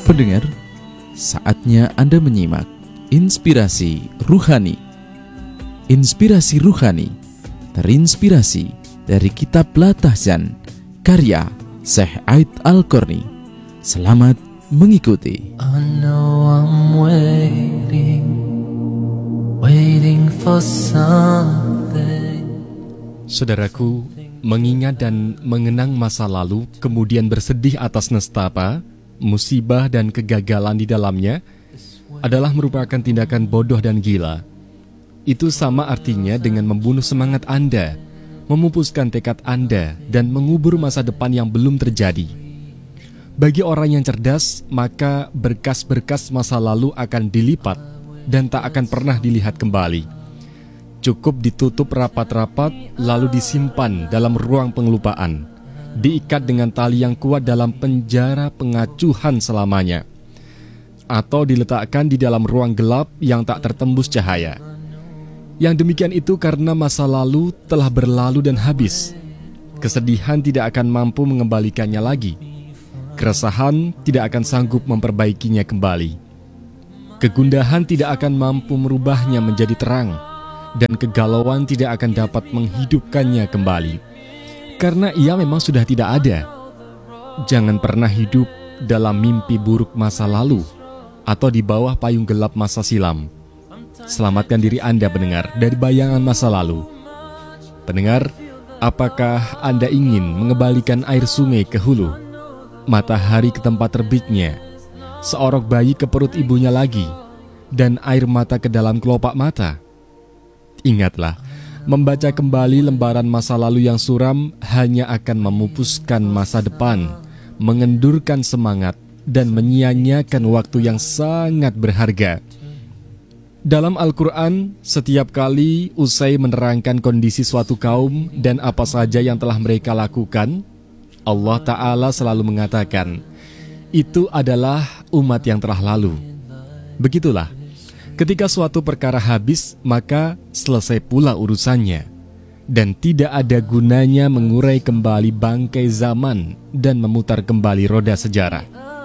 Pendengar, saatnya Anda menyimak Inspirasi Ruhani. Inspirasi Ruhani terinspirasi dari kitab Latahzan karya Syekh Aid Al-Qarni. Selamat mengikuti. I know I'm waiting for something. Saudaraku, mengingat dan mengenang masa lalu, kemudian bersedih atas nestapa, musibah dan kegagalan di dalamnya adalah merupakan tindakan bodoh dan gila. Itu sama artinya dengan membunuh semangat Anda, memupuskan tekad Anda, dan mengubur masa depan yang belum terjadi. Bagi orang yang cerdas, maka berkas-berkas masa lalu akan dilipat dan tak akan pernah dilihat kembali. Cukup ditutup rapat-rapat lalu disimpan dalam ruang pengelupaan, diikat dengan tali yang kuat dalam penjara pengacuhan selamanya, atau diletakkan di dalam ruang gelap yang tak tertembus cahaya. Yang demikian itu karena masa lalu telah berlalu dan habis. Kesedihan tidak akan mampu mengembalikannya lagi. Keresahan tidak akan sanggup memperbaikinya kembali. Kegundahan tidak akan mampu merubahnya menjadi terang, dan kegalauan tidak akan dapat menghidupkannya kembali, karena ia memang sudah tidak ada. Jangan pernah hidup dalam mimpi buruk masa lalu atau di bawah payung gelap masa silam. Selamatkan diri Anda, pendengar, dari bayangan masa lalu. Pendengar, apakah Anda ingin mengembalikan air sungai ke hulu, matahari ke tempat terbitnya, seorok bayi ke perut ibunya lagi, dan air mata ke dalam kelopak mata? Ingatlah, membaca kembali lembaran masa lalu yang suram hanya akan memupuskan masa depan, mengendurkan semangat, dan menyia-nyiakan waktu yang sangat berharga. Dalam Al-Quran, setiap kali usai menerangkan kondisi suatu kaum dan apa saja yang telah mereka lakukan, Allah Ta'ala selalu mengatakan, itu adalah umat yang telah lalu. Begitulah, ketika suatu perkara habis, maka selesai pula urusannya, dan tidak ada gunanya mengurai kembali bangkai zaman dan memutar kembali roda sejarah.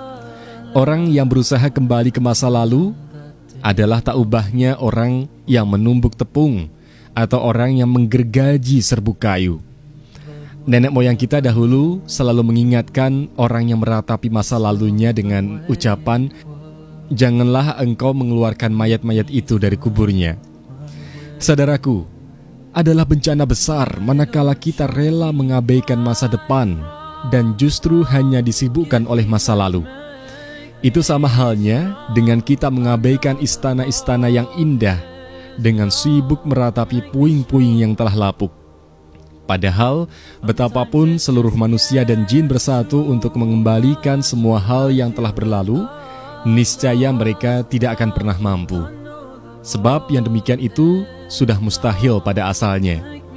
Orang yang berusaha kembali ke masa lalu adalah tak ubahnya orang yang menumbuk tepung atau orang yang menggergaji serbuk kayu. Nenek moyang kita dahulu selalu mengingatkan orang yang meratapi masa lalunya dengan ucapan, janganlah engkau mengeluarkan mayat-mayat itu dari kuburnya. Saudaraku, adalah bencana besar manakala kita rela mengabaikan masa depan dan justru hanya disibukkan oleh masa lalu. Itu sama halnya dengan kita mengabaikan istana-istana yang indah dengan sibuk meratapi puing-puing yang telah lapuk. Padahal, betapapun seluruh manusia dan jin bersatu untuk mengembalikan semua hal yang telah berlalu, niscaya mereka tidak akan pernah mampu. Sebab yang demikian itu sudah mustahil pada asalnya.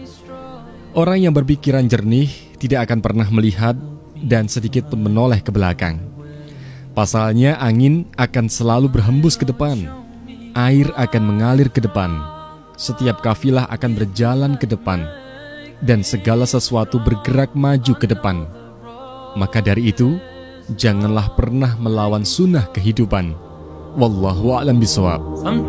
Orang yang berpikiran jernih tidak akan pernah melihat dan sedikit pun menoleh ke belakang. Pasalnya angin akan selalu berhembus ke depan, air akan mengalir ke depan, setiap kafilah akan berjalan ke depan, dan segala sesuatu bergerak maju ke depan. Maka dari itu, janganlah pernah melawan sunnah kehidupan. Wallahu a'lam bishawab.